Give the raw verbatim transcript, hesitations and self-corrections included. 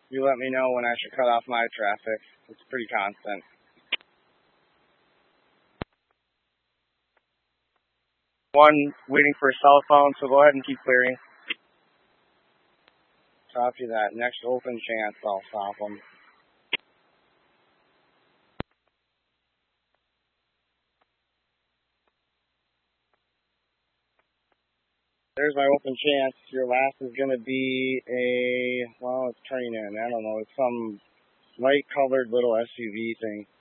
You let me know when I should cut off my traffic. It's pretty constant. One waiting for a cell phone, so go ahead and keep clearing. Copy that. Next open chance, I'll stop them. There's my open chance. Your last is going to be a, well, it's turning in. I don't know. It's some light-colored little S U V thing.